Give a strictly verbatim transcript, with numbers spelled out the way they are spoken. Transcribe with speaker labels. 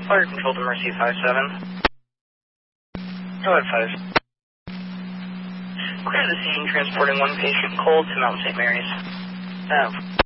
Speaker 1: Fire control to Mercy five seven. Go ahead, five. Clear the scene, transporting one patient cold to Mount Saint Mary's. Uh,